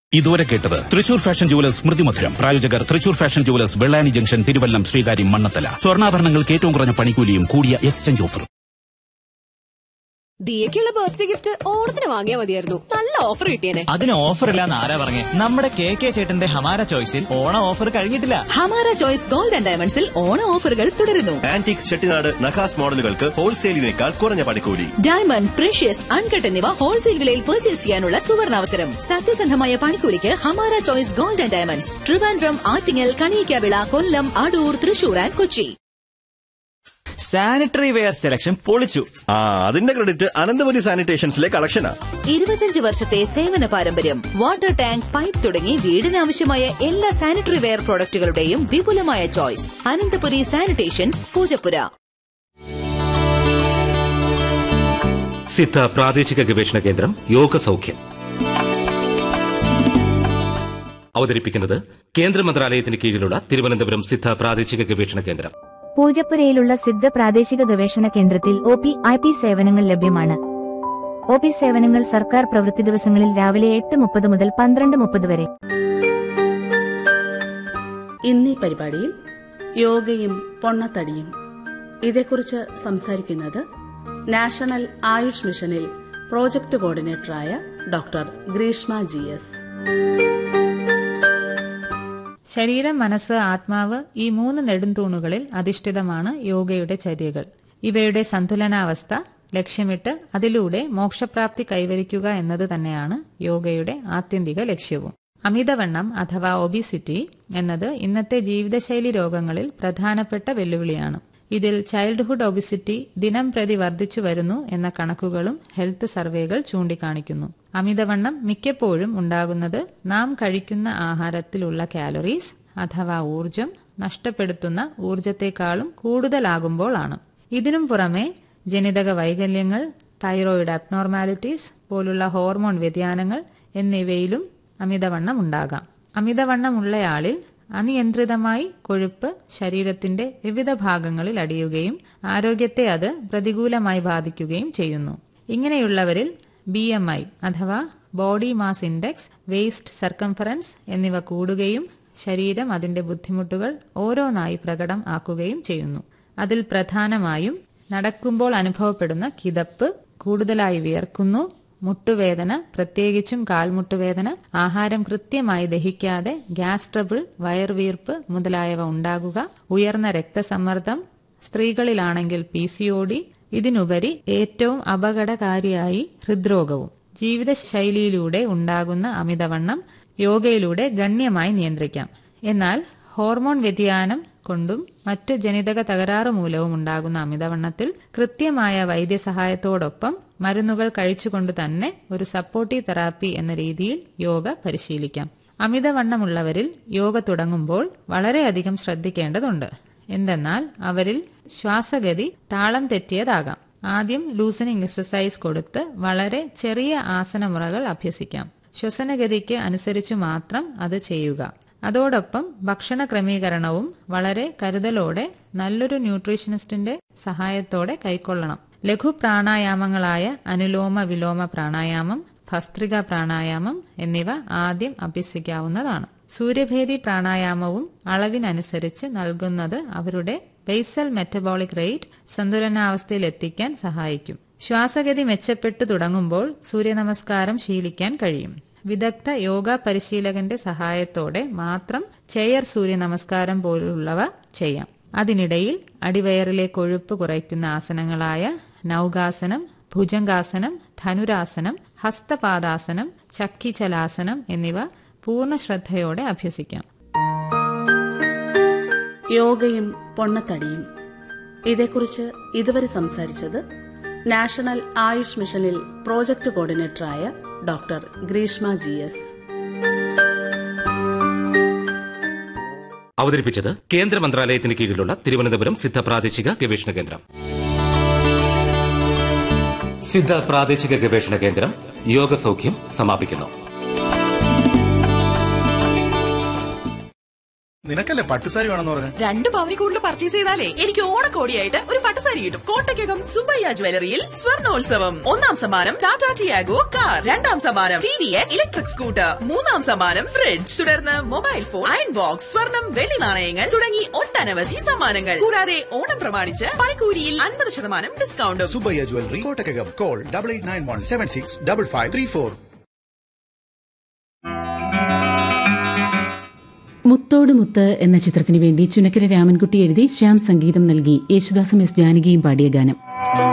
ഇതുവരെ കേട്ടത് Thrissur fashion jewellers സ്മൃതിമധുരം. പ്രായോജകർ Thrissur fashion jewellers, Vellani junction, Thiruvallam, Sreekaryam, Mannathala. സ്വർണ്ണാഭരണങ്ങൾക്ക് ഏറ്റവും കുറഞ്ഞ പണിക്കൂലിയും കൂടിയ എക്സ്ചേഞ്ച് ഓഫറും. ദിയക്കുള്ള ബർത്ത്ഡേ ഗിഫ്റ്റ് ഓണത്തിന് വാങ്ങിയാൽ മതിയായിരുന്നു. നല്ല ഓഫർ കിട്ടിയേനെ. അതിന് ഓഫർ ഇല്ലാന്ന് ആരാ പറഞ്ഞേ? നമ്മുടെ കെ ചേട്ടന്റെ ഹമാര ചോയ്സിൽ ഓണ ഓഫർ കഴിഞ്ഞിട്ടില്ല. ഹമാര ചോയ്സ് ഗോൾഡ് ആൻഡ് ഡയമണ്ട്സിൽ ഓണ ഓഫറുകൾ തുടരുന്നു. ആന്റിക് ചെട്ടിനാട് നഖാസ് മോഡലുകൾക്ക് ഹോൾസെയിലിനേക്കാൾ കുറഞ്ഞ പണിക്കൂലി. ഡയമണ്ട്, പ്രഷ്യസ്, അൺകട്ട് എന്നിവ ഹോൾസെയിൽ വിലയിൽ പർച്ചേസ് ചെയ്യാനുള്ള സുവർണാവസരം. സത്യസന്ധമായ പണിക്കൂലിക്ക് Hamara choice gold and diamonds, Trivandrum, Attingal, Kaliyakkavilai, Kollam, Adoor, Thrissur and Kochi. Sanitary ware selection പൊളിച്ചു. അതിന്റെ ക്രെഡിറ്റ് അനന്തപുരി സാനിറ്റേഷൻസിലെ കളക്ഷനാ. 25 വർഷത്തെ സേവന പാരമ്പര്യം. വാട്ടർ ടാങ്ക്, പൈപ്പ് തുടങ്ങി വീടിനാവശ്യമായ എല്ലാ സാനിറ്ററി വെയർ പ്രോഡക്റ്റുകളുടെയും വിപുലമായ ചോയ്സ്. അനന്തപുരി സാനിറ്റേഷൻസ്, പൂജപ്പുര. സിദ്ധ പ്രാദേശിക ഗവേഷണ കേന്ദ്രം യോഗ സൗഖ്യം അവതരിപ്പിക്കുന്നത് കേന്ദ്ര മന്ത്രാലയത്തിന് കീഴിലുള്ള തിരുവനന്തപുരം സിദ്ധ പ്രാദേശിക ഗവേഷണ കേന്ദ്രം. പൂജപ്പുരയിലുള്ള സിദ്ധ പ്രാദേശിക ഗവേഷണ കേന്ദ്രത്തിൽ OP/IP സേവനങ്ങൾ ലഭ്യമാണ്. OP സേവനങ്ങൾ സർക്കാർ പ്രവൃത്തി ദിവസങ്ങളിൽ രാവിലെ 8:30 മുതൽ 12:30 വരെ. ഇന്നീ പരിപാടിയിൽ യോഗയും പൊണ്ണത്തടിയും ഇതേക്കുറിച്ച് സംസാരിക്കുന്നത് നാഷണൽ ആയുഷ് മിഷനിൽ പ്രോജക്ട് കോർഡിനേറ്ററായ ഡോക്ടർ ഗ്രീഷ്മ GS. ശരീരം, മനസ്സ്, ആത്മാവ് ഈ 3 നെടുംതൂണുകളിൽ അധിഷ്ഠിതമാണ് യോഗയുടെ ചര്യകൾ. ഇവയുടെ സന്തുലനാവസ്ഥ ലക്ഷ്യമിട്ട് അതിലൂടെ മോക്ഷപ്രാപ്തി കൈവരിക്കുക എന്നത് തന്നെയാണ് യോഗയുടെ ആത്യന്തിക ലക്ഷ്യവും. അമിതവണ്ണം അഥവാ ഒബിസിറ്റി എന്നത് ഇന്നത്തെ ജീവിതശൈലി രോഗങ്ങളിൽ പ്രധാനപ്പെട്ട വെല്ലുവിളിയാണ്. ഇതിൽ ചൈൽഡ്ഹുഡ് ഒബിസിറ്റി ദിനം പ്രതി വർദ്ധിച്ചു വരുന്നു എന്ന കണക്കുകളും ഹെൽത്ത് സർവേകൾ ചൂണ്ടിക്കാണിക്കുന്നു. അമിതവണ്ണം മിക്കപ്പോഴും ഉണ്ടാകുന്നത് നാം കഴിക്കുന്ന ആഹാരത്തിലുള്ള കാലറീസ് അഥവാ ഊർജം നഷ്ടപ്പെടുത്തുന്ന ഊർജത്തെക്കാളും കൂടുതലാകുമ്പോഴാണ്. ഇതിനും പുറമെ ജനിതക വൈകല്യങ്ങൾ, തൈറോയിഡ് അബ്നോർമാലിറ്റീസ് പോലുള്ള ഹോർമോൺ വ്യതിയാനങ്ങൾ എന്നിവയിലും അമിതവണ്ണം ഉണ്ടാകാം. അമിതവണ്ണമുള്ളയാളിൽ അനിയന്ത്രിതമായി കൊഴുപ്പ് ശരീരത്തിന്റെ വിവിധ ഭാഗങ്ങളിൽ അടിയുകയും ആരോഗ്യത്തെ അത് പ്രതികൂലമായി ബാധിക്കുകയും ചെയ്യുന്നു. ഇങ്ങനെയുള്ളവരിൽ BMI അഥവാ body mass index, waste circumference എന്നിവ കൂടുകയും ശരീരം അതിന്റെ ബുദ്ധിമുട്ടുകൾ ഓരോന്നായി പ്രകടം ആക്കുകയും ചെയ്യുന്നു. അതിൽ പ്രധാനമായും നടക്കുമ്പോൾ അനുഭവപ്പെടുന്ന കിതപ്പ്, കൂടുതലായി വിയർക്കുന്നു, മുട്ടുവേദന, പ്രത്യേകിച്ചും കാൽമുട്ടുവേദന, ആഹാരം കൃത്യമായി ദഹിക്കാതെ ഗ്യാസ് ട്രബിൾ, വയർവീർപ്പ് മുതലായവ ഉണ്ടാകുക, ഉയർന്ന രക്തസമ്മർദ്ദം, സ്ത്രീകളിലാണെങ്കിൽ PCOD, ഇതിനുപരി ഏറ്റവും അപകടകാരിയായി ഹൃദ്രോഗവും. ജീവിതശൈലിയിലൂടെ ഉണ്ടാകുന്ന അമിതവണ്ണം യോഗയിലൂടെ ഗണ്യമായി നിയന്ത്രിക്കാം. എന്നാൽ ഹോർമോൺ വ്യതിയാനം കൊണ്ടും മറ്റ് ജനിതക തകരാറ് മൂലവും ഉണ്ടാകുന്ന അമിതവണ്ണത്തിൽ കൃത്യമായ വൈദ്യസഹായത്തോടൊപ്പം മരുന്നുകൾ കഴിച്ചുകൊണ്ട് തന്നെ ഒരു സപ്പോർട്ടീവ് തെറാപ്പി എന്ന രീതിയിൽ യോഗ പരിശീലിക്കാം. അമിതവണ്ണമുള്ളവരിൽ യോഗ തുടങ്ങുമ്പോൾ വളരെയധികം ശ്രദ്ധിക്കേണ്ടതുണ്ട്. എന്തെന്നാൽ അവരിൽ ശ്വാസഗതി താളം തെറ്റിയതാകാം. ആദ്യം ലൂസനിങ് എക്സസൈസ് കൊടുത്ത് വളരെ ചെറിയ ആസനമുറകൾ അഭ്യസിക്കാം. ശ്വസനഗതിക്ക് അനുസരിച്ചു മാത്രം അത് ചെയ്യുക. അതോടൊപ്പം ഭക്ഷണ ക്രമീകരണവും വളരെ കരുതലോടെ നല്ലൊരു ന്യൂട്രീഷനിസ്റ്റിന്റെ സഹായത്തോടെ കൈക്കൊള്ളണം. ലഘു പ്രാണായാമങ്ങളായ അനുലോമ വിലോമ പ്രാണായാമം, ഭസ്ത്രിക പ്രാണായാമം എന്നിവ ആദ്യം അഭ്യസിക്കാവുന്നതാണ്. സൂര്യഭേദി പ്രാണായാമവും അളവിനനുസരിച്ച് നൽകുന്നത് അവരുടെ ബേസൽ മെറ്റബോളിക് റേറ്റ് സന്തുലനാവസ്ഥയിൽ എത്തിക്കാൻ സഹായിക്കും. ശ്വാസഗതി മെച്ചപ്പെട്ടു തുടങ്ങുമ്പോൾ സൂര്യനമസ്കാരം ശീലിക്കാൻ കഴിയും. വിദഗ്ധ യോഗ പരിശീലകന്റെ സഹായത്തോടെ മാത്രം ചെയർ സൂര്യനമസ്കാരം പോലുള്ളവ ചെയ്യാം. അതിനിടയിൽ അടിവയറിലെ കൊഴുപ്പ് കുറയ്ക്കുന്ന ആസനങ്ങളായ നൗകാസനം, ഭുജംഗാസനം, ധനുരാസനം, ഹസ്തപാദാസനം, ചക്കിചലാസനം എന്നിവ പൂർണ്ണ ശ്രദ്ധയോടെ അഭ്യസിക്കാം. യോഗയും പൊണ്ണത്തടിയും ഇതേക്കുറിച്ച് ഇതുവരെ സംസാരിച്ചത് നാഷണൽ ആയുഷ് മിഷനിൽ പ്രോജക്ട് കോർഡിനേറ്ററായ ഡോക്ടർ ഗ്രീഷ്മ GS. അവതരിപ്പിച്ചത് കേന്ദ്ര മന്ത്രാലയത്തിന് കീഴിലുള്ള തിരുവനന്തപുരം സിദ്ധ പ്രാദേശിക ഗവേഷണ കേന്ദ്രം. സിദ്ധ പ്രാദേശിക ഗവേഷണ കേന്ദ്രം യോഗ സൗഖ്യം സമാപിക്കുന്നു. നിനക്കല്ലേ പട്ടുസാരി വേണമെന്ന് പറഞ്ഞു. 2 പവനി കൂടുതൽ പർച്ചേസ് ചെയ്താലേ എനിക്ക് ഓണക്കോടിയായിട്ട് ഒരു പട്ടുസാരി കിട്ടും. കോട്ടയ്ക്കകം സുബയ്യ ജ്വല്ലറിയിൽ സ്വർണോത്സവം. 1ാം സമ്മാനം ടാറ്റാ ടിയാഗോ കാർ, 2ാം സമ്മാനം TVS ഇലക്ട്രിക് സ്കൂട്ടർ, 3ാം സമ്മാനം ഫ്രിഡ്ജ്, തുടർന്ന് മൊബൈൽ ഫോൺ, അയൺ ബോക്സ്, സ്വർണം, വെള്ളി നാണയങ്ങൾ തുടങ്ങി ഒട്ടനവധി സമ്മാനങ്ങൾ. കൂടാതെ ഓണം പ്രമാണിച്ച് പണിക്കൂലിയിൽ 50% ഡിസ്കൗണ്ടും. സുബയ്യ ജ്വല്ലറി, കോട്ടയ്ക്കകം. കോൾ 8891765534. മുത്തോട് മുത്ത് എന്ന ചിത്രത്തിനു വേണ്ടി ചുനക്കര രാമൻകുട്ടി എഴുതി ശ്യാം സംഗീതം നൽകി യേശുദാസും എസ് ജാനകിയും പാടിയ ഗാനം.